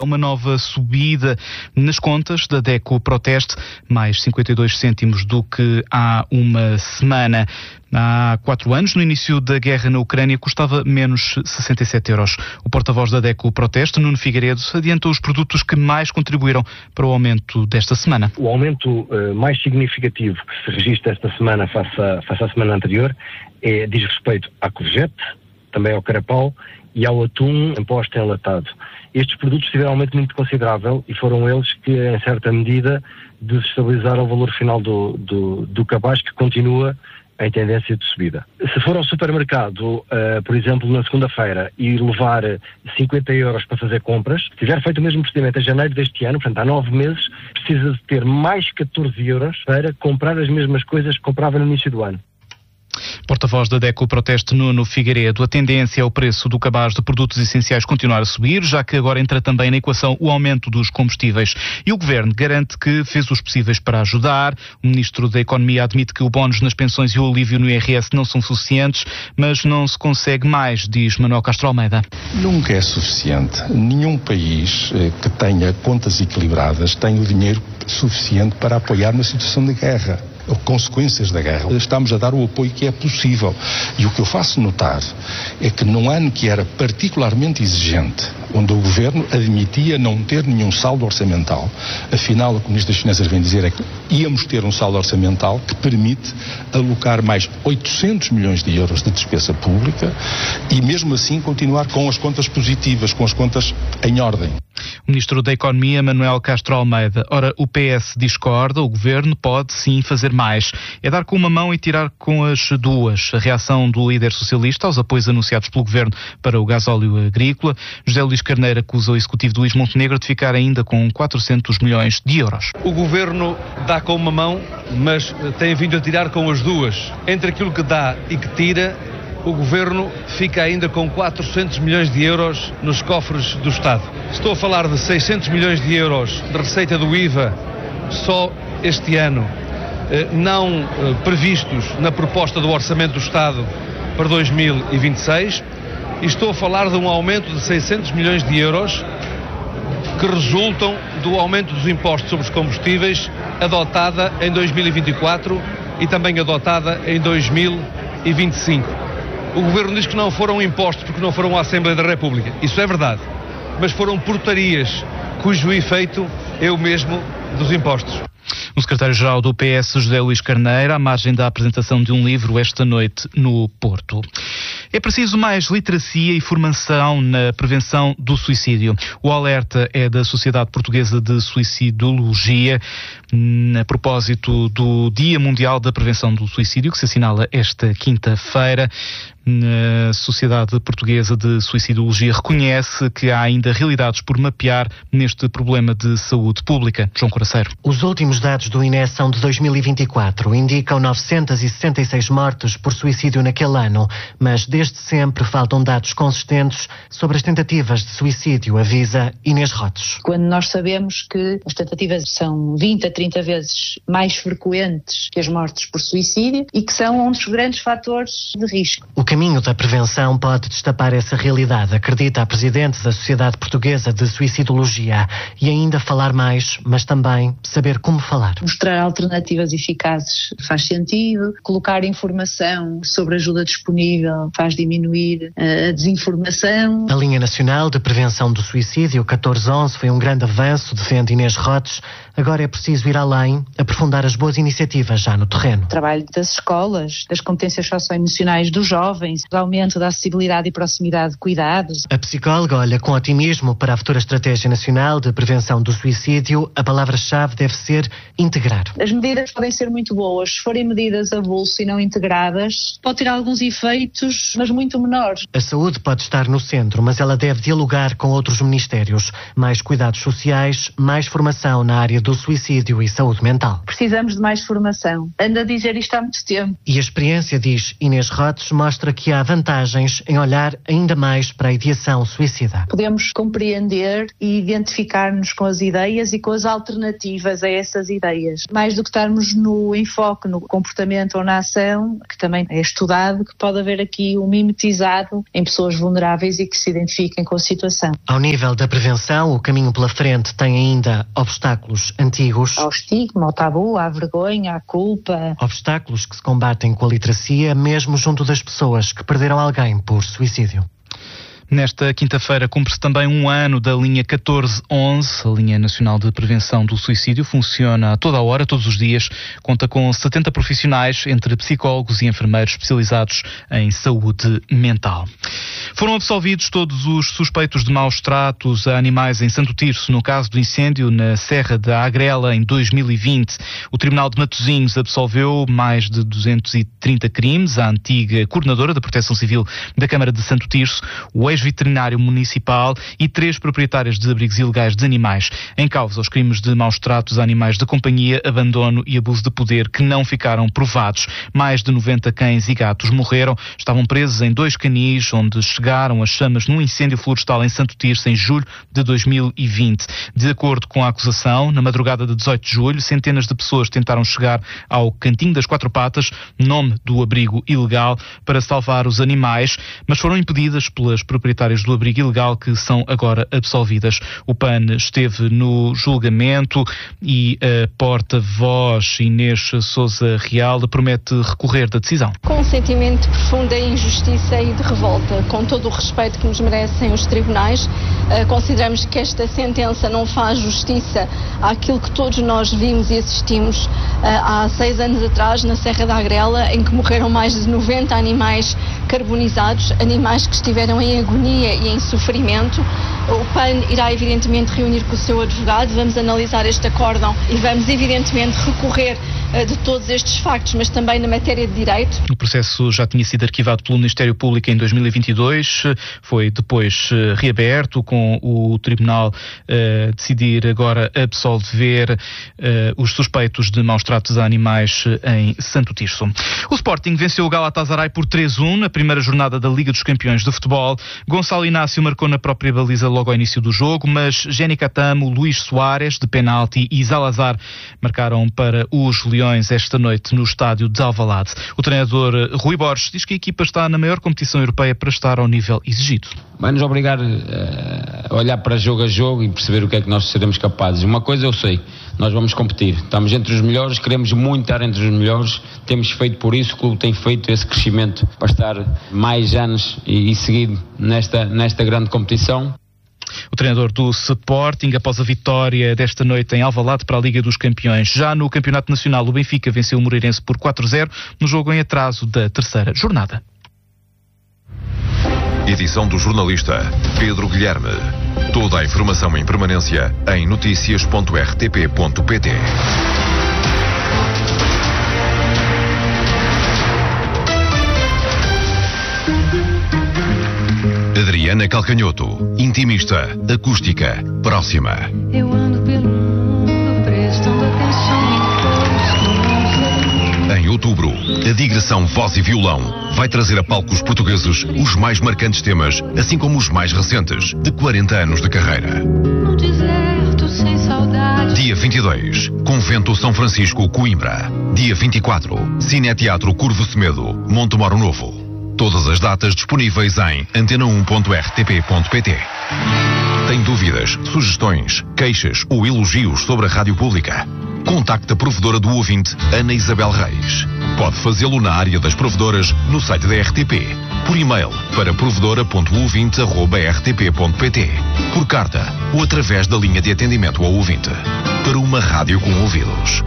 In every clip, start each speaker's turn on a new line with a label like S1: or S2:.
S1: Uma nova subida nas contas da DECO Proteste, mais 52 cêntimos do que há uma semana. Há 4 anos, no início da guerra na Ucrânia, custava menos 67 euros. O porta-voz da DECO Proteste, Nuno Figueiredo, adianta os produtos que mais contribuíram para o aumento desta semana.
S2: O aumento mais significativo que se registra esta semana face à semana anterior diz respeito à courgette, também ao carapau e ao atum em posta enlatado. Estes produtos tiveram um aumento muito considerável e foram eles que, em certa medida, desestabilizaram o valor final do cabaz, que continua em tendência de subida. Se for ao supermercado, por exemplo, na segunda-feira, e levar 50 euros para fazer compras, se tiver feito o mesmo procedimento em janeiro deste ano, portanto há 9 meses, precisa de ter mais 14 euros para comprar as mesmas coisas que comprava no início do ano.
S1: Porta-voz da DECO Proteste, Nuno Figueiredo. A tendência é o preço do cabaz de produtos essenciais continuar a subir, já que agora entra também na equação o aumento dos combustíveis. E o Governo garante que fez os possíveis para ajudar. O Ministro da Economia admite que o bónus nas pensões e o alívio no IRS não são suficientes, mas não se consegue mais, diz Manuel Castro Almeida.
S3: Nunca é suficiente. Nenhum país que tenha contas equilibradas tem o dinheiro suficiente para apoiar uma situação de guerra. Consequências da guerra. Estamos a dar o apoio que é possível. E o que eu faço notar é que num ano que era particularmente exigente, onde o Governo admitia não ter nenhum saldo orçamental, afinal o que o Ministro das Finanças vem dizer é que íamos ter um saldo orçamental que permite alocar mais 800 milhões de euros de despesa pública e mesmo assim continuar com as contas positivas, com as contas em ordem.
S1: O Ministro da Economia, Manuel Castro Almeida. Ora, o PS discorda, o Governo pode sim fazer mais. É dar com uma mão e tirar com as duas. A reação do líder socialista aos apoios anunciados pelo Governo para o gasóleo agrícola. José Luís Carneiro acusa o Executivo de Luís Montenegro de ficar ainda com 400 milhões de euros.
S4: O Governo dá com uma mão, mas tem vindo a tirar com as duas. Entre aquilo que dá e que tira, o Governo fica ainda com 400 milhões de euros nos cofres do Estado. Estou a falar de 600 milhões de euros de receita do IVA só este ano, não previstos na proposta do Orçamento do Estado para 2026, e estou a falar de um aumento de 600 milhões de euros que resultam do aumento dos impostos sobre os combustíveis adotada em 2024 e também adotada em 2025. O Governo diz que não foram impostos porque não foram à Assembleia da República. Isso é verdade. Mas foram portarias cujo efeito é o mesmo dos impostos.
S1: O secretário-geral do PS, José Luís Carneiro, à margem da apresentação de um livro esta noite no Porto. É preciso mais literacia e formação na prevenção do suicídio. O alerta é da Sociedade Portuguesa de Suicidologia, a propósito do Dia Mundial da Prevenção do Suicídio, que se assinala esta quinta-feira. A Sociedade Portuguesa de Suicidologia reconhece que há ainda realidades por mapear neste problema de saúde pública. João Coraceiro.
S5: Os últimos dados do INE são de 2024. Indicam 966 mortes por suicídio naquele ano, mas desde sempre faltam dados consistentes sobre as tentativas de suicídio, avisa Inês Rotes.
S6: Quando nós sabemos que as tentativas são 20 a 30 vezes mais frequentes que as mortes por suicídio e que são um dos grandes fatores de risco.
S5: O caminho da prevenção pode destapar essa realidade, acredita a Presidente da Sociedade Portuguesa de Suicidologia, e ainda falar mais, mas também saber como falar.
S6: Mostrar alternativas eficazes faz sentido, colocar informação sobre ajuda disponível faz diminuir a desinformação.
S5: A Linha Nacional de Prevenção do Suicídio 1411 foi um grande avanço, defende Inês Rotes. Agora é preciso ir além, aprofundar as boas iniciativas já no terreno.
S6: O trabalho das escolas, das competências socioemocionais dos jovens, o aumento da acessibilidade e proximidade de cuidados.
S5: A psicóloga olha com otimismo para a futura Estratégia Nacional de Prevenção do Suicídio. A palavra-chave deve ser integrar.
S6: As medidas podem ser muito boas, se forem medidas a bolso e não integradas, pode ter alguns efeitos, mas muito menores.
S5: A saúde pode estar no centro, mas ela deve dialogar com outros ministérios. Mais cuidados sociais, mais formação na área do suicídio e saúde mental.
S6: Precisamos de mais formação. Ando a dizer isto há muito tempo.
S5: E a experiência, diz Inês Rotes, mostra que há vantagens em olhar ainda mais para a ideação suicida.
S6: Podemos compreender e identificar-nos com as ideias e com as alternativas a essas ideias. Mais do que estarmos no enfoque, no comportamento ou na ação, que também é estudado, que pode haver aqui muito mimetizado em pessoas vulneráveis e que se identifiquem com a situação.
S5: Ao nível da prevenção, o caminho pela frente tem ainda obstáculos antigos.
S6: Ao estigma, ao tabu, à vergonha, à culpa.
S5: Obstáculos que se combatem com a literacia, mesmo junto das pessoas que perderam alguém por suicídio.
S1: Nesta quinta-feira cumpre-se também um ano da linha 1411, a linha nacional de prevenção do suicídio. Funciona a toda a hora, todos os dias. Conta com 70 profissionais, entre psicólogos e enfermeiros especializados em saúde mental. Foram absolvidos todos os suspeitos de maus tratos a animais em Santo Tirso, no caso do incêndio na Serra da Agrela, em 2020. O Tribunal de Matosinhos absolveu mais de 230 crimes. A antiga coordenadora da Proteção Civil da Câmara de Santo Tirso, o ex-veterinário municipal e 3 proprietários de abrigos ilegais de animais. Em causa os crimes de maus tratos a animais de companhia, abandono e abuso de poder que não ficaram provados. Mais de 90 cães e gatos morreram. Estavam presos em 2 canis, onde chegaram as chamas num incêndio florestal em Santo Tirso em julho de 2020. De acordo com a acusação, na madrugada de 18 de julho, centenas de pessoas tentaram chegar ao Cantinho das Quatro Patas, nome do abrigo ilegal, para salvar os animais, mas foram impedidas pelas proprietárias do abrigo ilegal, que são agora absolvidas. O PAN esteve no julgamento e a porta-voz Inês Sousa Real promete recorrer da decisão.
S7: Com um sentimento profundo de injustiça e de revolta, com todo o respeito que nos merecem os tribunais, consideramos que esta sentença não faz justiça àquilo que todos nós vimos e assistimos há 6 anos atrás na Serra da Agrela, em que morreram mais de 90 animais carbonizados, animais que estiveram em agonia e em sofrimento. O PAN irá evidentemente reunir com o seu advogado, vamos analisar este acórdão e vamos evidentemente recorrer de todos estes factos, mas também na matéria de direito.
S1: O processo já tinha sido arquivado pelo Ministério Público em 2022, foi depois reaberto, com o Tribunal decidir agora absolver os suspeitos de maus tratos a animais em Santo Tirso. O Sporting venceu o Galatasaray por 3-1 na primeira jornada da Liga dos Campeões de Futebol. Gonçalo Inácio marcou na própria baliza logo ao início do jogo, mas Jenny Catamo, Luís Soares, de penalti, e Zalazar marcaram para os Leões esta noite no estádio de Alvalade. O treinador Rui Borges diz que a equipa está na maior competição europeia para estar ao nível exigido.
S8: Vai-nos obrigar a olhar para jogo a jogo e perceber o que é que nós seremos capazes. Uma coisa eu sei, nós vamos competir. Estamos entre os melhores, queremos muito estar entre os melhores, temos feito por isso, o clube tem feito esse crescimento para estar mais anos e seguir nesta grande competição.
S1: O treinador do Sporting, após a vitória desta noite em Alvalade para a Liga dos Campeões. Já no Campeonato Nacional, o Benfica venceu o Moreirense por 4-0 no jogo em atraso da 3ª jornada.
S9: Edição do jornalista Pedro Guilherme. Toda a informação em permanência em noticias.rtp.pt. Adriana Calcanhoto, intimista, acústica, próxima.
S10: Eu ando pelo mundo prestando atenção em todos.
S9: Em outubro, a digressão Voz e Violão vai trazer a palcos portugueses os mais marcantes temas, assim como os mais recentes, de 40 anos de carreira.
S10: No deserto sem saudade.
S9: Dia 22, Convento São Francisco, Coimbra. Dia 24, Cineteatro Curvo Semedo, Montemoro Novo. Todas as datas disponíveis em antena1.rtp.pt. Tem dúvidas, sugestões, queixas ou elogios sobre a rádio pública? Contacte a provedora do ouvinte, Ana Isabel Reis. Pode fazê-lo na área das provedoras no site da RTP, por e-mail para provedora.ouvinte@rtp.pt, por carta ou através da linha de atendimento ao ouvinte. Para uma rádio com ouvidos.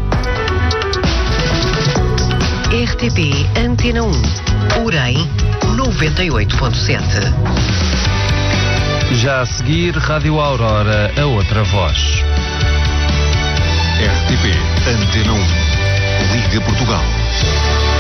S11: RTP Antena 1, Orem 98.7.
S4: Já a seguir, Rádio Aurora, a outra voz.
S9: RTP Antena 1, Liga Portugal.